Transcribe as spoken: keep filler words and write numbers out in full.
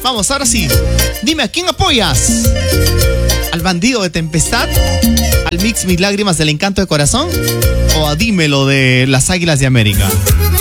Vamos, ahora sí. Dime, ¿a quién apoyas? ¿Al bandido de Tempestad? ¿Al mix Mis Lágrimas del Encanto de Corazón? ¿O a Dímelo de las Águilas de América?